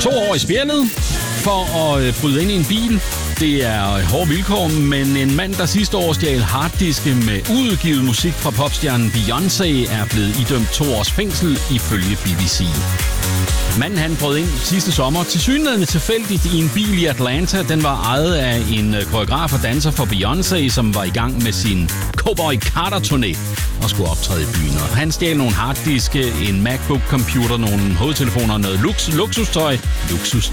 2 år i spjældet for at bryde ind i en bil. Det er hårde vilkår, men en mand, der sidste år stjal harddiske med uudgivet musik fra popstjernen Beyoncé, er blevet idømt 2 års fængsel ifølge BBC. Manden han brød ind sidste sommer, tilsyneladende tilfældigt i en bil i Atlanta. Den var ejet af en koreograf og danser for Beyoncé, som var i gang med sin Cowboy Carter-turné og skulle optræde i byen. Og han stjal nogle harddiske, en MacBook-computer, nogle hovedtelefoner og noget luksustøj.